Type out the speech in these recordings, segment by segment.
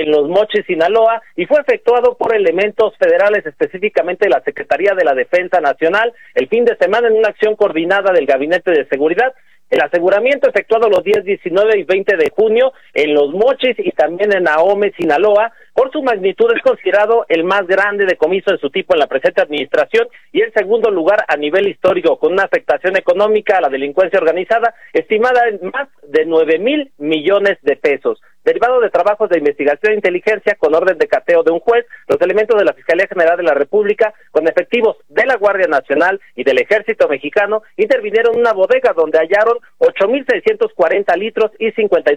en Los Mochis, Sinaloa, y fue efectuado por elementos federales, específicamente la Secretaría de la Defensa Nacional, el fin de semana en una acción coordinada del Gabinete de Seguridad. El aseguramiento efectuado los días 19 y 20 de junio en Los Mochis y también en Ahome, Sinaloa, por su magnitud es considerado el más grande decomiso de su tipo en la presente administración y el segundo lugar a nivel histórico, con una afectación económica a la delincuencia organizada estimada en más de 9,000 millones de pesos. Derivado de trabajos de investigación e inteligencia con orden de cateo de un juez, los elementos de la Fiscalía General de la República, con efectivos de la Guardia Nacional y del Ejército Mexicano, intervinieron en una bodega donde hallaron 8,640 litros y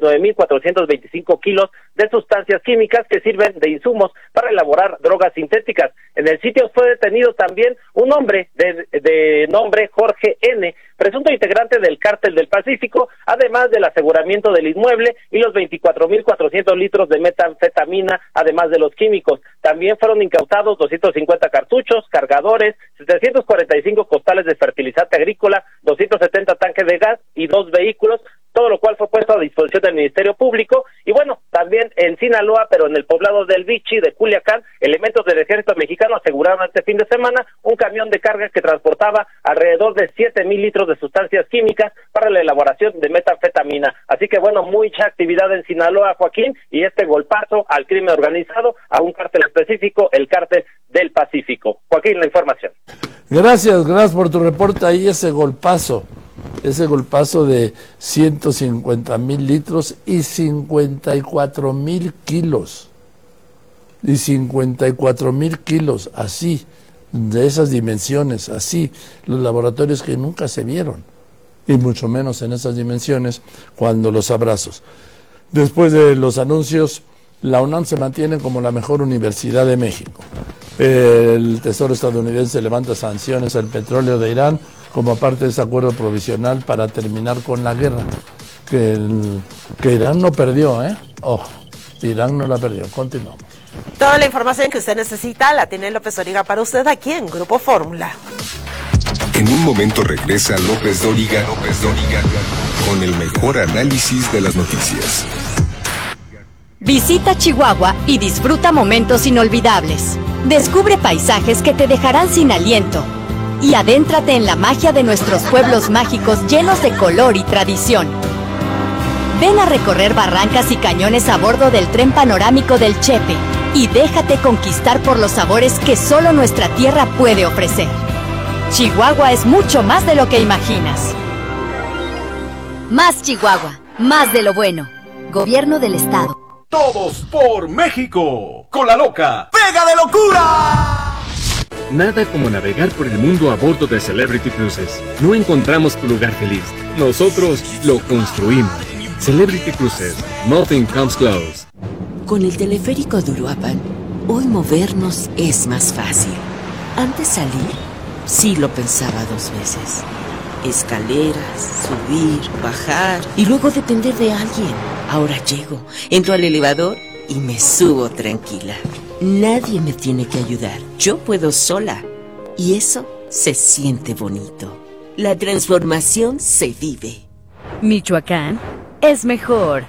59,425 kilos de sustancias químicas que sirven de insumos para elaborar drogas sintéticas. En el sitio fue detenido también un hombre de nombre Jorge N., presunto integrante del Cártel del Pacífico, además del aseguramiento del inmueble y los 24,400 litros de metanfetamina, además de los químicos. También fueron incautados 250 cartuchos, cargadores, 745 costales de fertilizante agrícola, 270 tanques de gas y 2 vehículos, todo lo cual fue puesto a disposición del Ministerio Público. Y bueno, también en Sinaloa, pero en el poblado del Vichy de Culiacán, elementos del Ejército Mexicano aseguraron este fin de semana un camión de carga que transportaba alrededor de 7,000 litros de sustancias químicas para la elaboración de metanfetamina. Así que bueno, mucha actividad en Sinaloa, Joaquín, y este golpazo al crimen organizado, a un cártel específico, el Cártel del Pacífico. Joaquín, la información. Gracias por tu reporte. Ahí ese golpazo de 150,000 litros y 54,000 kilos. Y 54,000 kilos, así, de esas dimensiones, así, los laboratorios que nunca se vieron, y mucho menos en esas dimensiones, cuando los abrazos. Después de los anuncios, la UNAM se mantiene como la mejor universidad de México. El Tesoro estadounidense levanta sanciones al petróleo de Irán como parte de ese acuerdo provisional para terminar con la guerra. Que Irán no perdió, Ojo, Irán no la perdió. Continuamos. Toda la información que usted necesita la tiene López Dóriga para usted aquí en Grupo Fórmula. En un momento regresa López Dóriga con el mejor análisis de las noticias. Visita Chihuahua y disfruta momentos inolvidables. Descubre paisajes que te dejarán sin aliento. Y adéntrate en la magia de nuestros pueblos mágicos llenos de color y tradición. Ven a recorrer barrancas y cañones a bordo del tren panorámico del Chepe y déjate conquistar por los sabores que solo nuestra tierra puede ofrecer. Chihuahua es mucho más de lo que imaginas. Más Chihuahua, más de lo bueno. Gobierno del Estado. Todos por México. Con la loca ¡Pega de locura! Nada como navegar por el mundo a bordo de Celebrity Cruises. No encontramos tu lugar feliz. Nosotros lo construimos. Celebrity Cruises. Nothing comes close. Con el teleférico de Uruapan, hoy movernos es más fácil. Antes salir, sí lo pensaba 2 veces. Escaleras, subir, bajar y luego depender de alguien. Ahora llego, entro al elevador y me subo tranquila. Nadie me tiene que ayudar. Yo puedo sola. Y eso se siente bonito. La transformación se vive. Michoacán es mejor.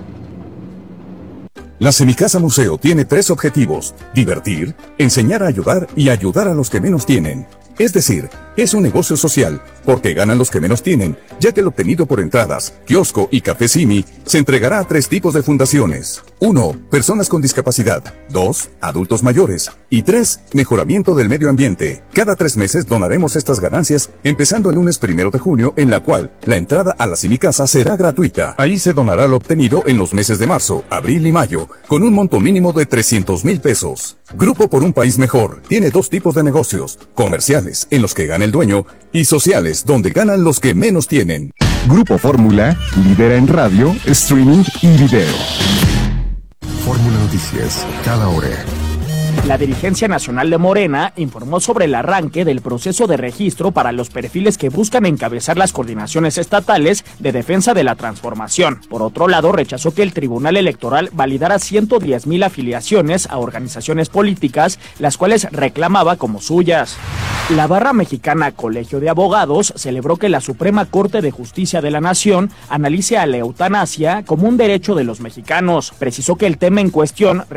La Semicasa Museo tiene 3 objetivos: divertir, enseñar a ayudar y ayudar a los que menos tienen. Es decir, es un negocio social, porque ganan los que menos tienen, ya que lo obtenido por entradas, kiosco y café Simi se entregará a 3 tipos de fundaciones. 1. Personas con discapacidad. 2. Adultos mayores. Y 3. Mejoramiento del medio ambiente. Cada 3 meses donaremos estas ganancias, empezando el lunes 1 de junio, en la cual la entrada a la Semicasa será gratuita. Ahí se donará lo obtenido en los meses de marzo, abril y mayo, con un monto mínimo de 300,000 pesos. Grupo por un País Mejor tiene 2 tipos de negocios: comerciales, en los que gana el dueño, y sociales, donde ganan los que menos tienen. Grupo Fórmula lidera en radio, streaming y video. Fórmula Noticias, cada hora. La dirigencia nacional de Morena informó sobre el arranque del proceso de registro para los perfiles que buscan encabezar las coordinaciones estatales de defensa de la transformación. Por otro lado, rechazó que el Tribunal Electoral validara 110,000 afiliaciones a organizaciones políticas, las cuales reclamaba como suyas. La barra mexicana Colegio de Abogados celebró que la Suprema Corte de Justicia de la Nación analice a la eutanasia como un derecho de los mexicanos. Precisó que el tema en cuestión